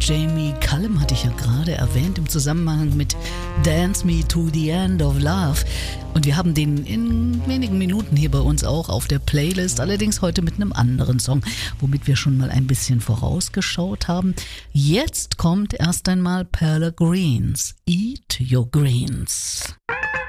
Jamie Cullum hatte ich ja gerade erwähnt im Zusammenhang mit Dance Me to the End of Love. Und wir haben den in wenigen Minuten hier bei uns auch auf der Playlist, allerdings heute mit einem anderen Song, womit wir schon mal ein bisschen vorausgeschaut haben. Jetzt kommt erst einmal Perla Greens, Eat Your Greens.